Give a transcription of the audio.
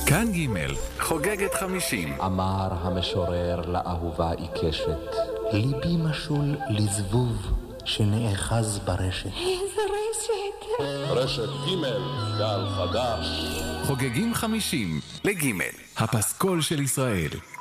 כאן ג' חוגגת 50. אמר המשורר לאהובה עיקשת, ליבי משול לזבוב שנאחז ברשת. איזה רשת? רשת ג' גל חדש. חוגגים 50 לג' הפסקול של ישראל.